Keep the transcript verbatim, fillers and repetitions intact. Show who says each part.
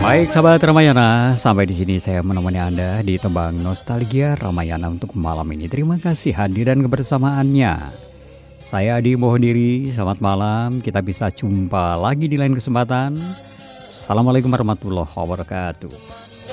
Speaker 1: Baik sahabat Ramayana, sampai di sini saya menemani Anda di tembang nostalgia Ramayana untuk malam ini. Terima kasih hadir dan kebersamaannya. Saya Adi mohon diri, selamat malam. Kita bisa jumpa lagi di lain kesempatan. Assalamualaikum warahmatullahi wabarakatuh.